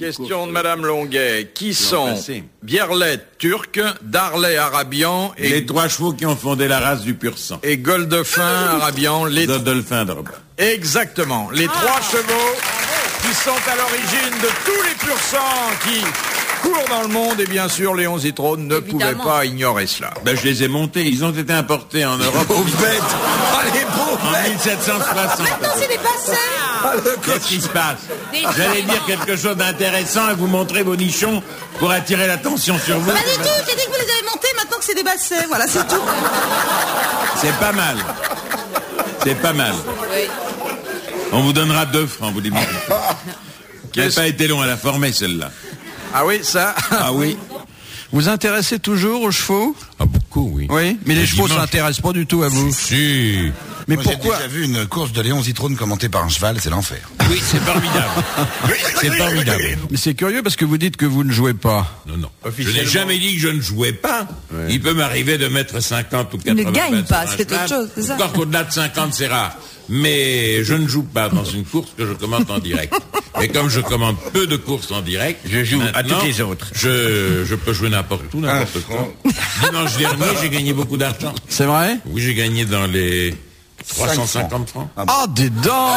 Question de Madame Longuet. Qui sont Bierlet turc, Darley arabian et les 3 chevaux qui ont fondé la race du pur sang. Et Goldefin arabian. Godolphin d'Orbe. Exactement. Les 3 chevaux qui sont à l'origine de tous les pur sang qui courent dans le monde. Et bien sûr, Léon Zitrone ne pouvait pas ignorer cela. Ben, je les ai montés. Ils ont été importés en Europe. Aux bêtes. Allez, en 1760. Maintenant, c'est des bassins. Qu'est-ce qui se passe? J'allais dire quelque chose d'intéressant et vous montrer vos nichons pour attirer l'attention sur vous. Pas du tout, j'ai dit que vous les avez montés, maintenant que c'est des bassins, voilà, c'est tout. C'est pas mal. C'est pas mal. Oui. On vous donnera 2 francs, vous dites. Qui n'a pas été long à la former, celle-là. Ah oui, ça. Ah oui. Vous intéressez toujours aux chevaux? Ah, beaucoup, oui. Oui, mais les chevaux ne s'intéressent pas du tout à vous. Si. Mais moi, pourquoi? J'ai déjà vu une course de Léon Zitrone commentée par un cheval, c'est l'enfer. Oui, c'est formidable. C'est formidable. Mais c'est curieux parce que vous dites que vous ne jouez pas. Non. Je n'ai jamais dit que je ne jouais pas. Ouais. Il peut m'arriver de mettre 50 ou 80. Il ne gagne pas, c'est autre chose, c'est ça. Encore qu'au-delà de 50, c'est rare. Mais je ne joue pas dans une course que je commente en direct. Et comme je commande peu de courses en direct, je joue à toutes les autres. Je peux jouer n'importe où, n'importe quoi. Dimanche dernier, j'ai gagné beaucoup d'argent. C'est vrai? Oui, j'ai gagné dans les 350 francs. Ah, des dents!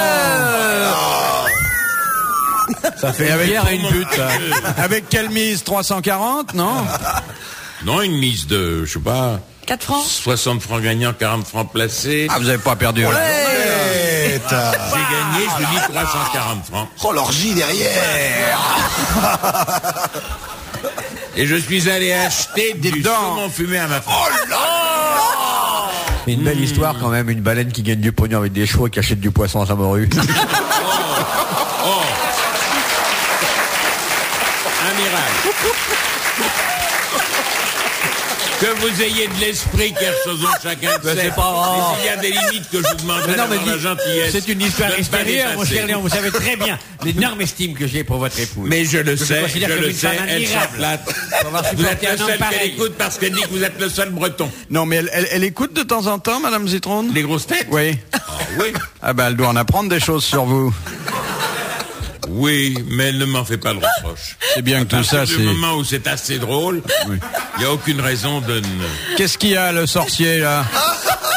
Ça fait avec une butte. Avec quelle mise? 340, non? Non, une mise de, je sais pas... 4 francs 60 francs gagnants, 40 francs placés. Ah, vous n'avez pas perdu. Ouais, j'ai gagné, je vous dis 340 francs. Oh, l'orgie derrière. Et je suis allé acheter du saumon fumé à ma femme. Oh là. Une belle histoire quand même, une baleine qui gagne du pognon avec des chevaux et qui achète du poisson à sa morue. Amiral. Que vous ayez de l'esprit, Kersozon, chacun de sait. Il y a des limites que je vous demanderai dans la gentillesse. C'est une histoire extérieure, mon cher Léon. Vous savez très bien l'énorme estime que j'ai pour votre épouse. Mais je le sais, elle s'afflatte. Vous êtes le seul qu'elle écoute parce qu'elle dit que vous êtes le seul breton. Non, mais elle écoute de temps en temps, Madame Zitrone? Les grosses têtes? Oui. Oui. Ah ben, elle doit en apprendre des choses sur vous. Oui, mais elle ne m'en fait pas le reproche. C'est bien que tout ça, c'est... Du moment où c'est assez drôle, il n'y a aucune raison de ne... Qu'est-ce qu'il y a, le sorcier, là?